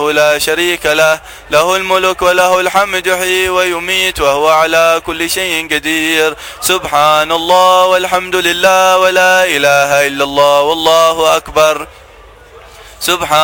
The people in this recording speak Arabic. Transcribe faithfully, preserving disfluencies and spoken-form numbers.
وحده لا شريك له، له الملك وله الحمد يحيي ويميت وهو على كل شيء قدير. سبحان الله والحمد لله ولا إله إلا الله والله أكبر. سبحان